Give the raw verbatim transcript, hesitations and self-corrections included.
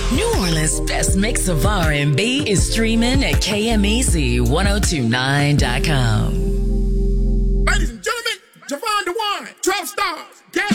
New Orleans' best mix of R and B is streaming at K M E Z ten twenty-nine dot com.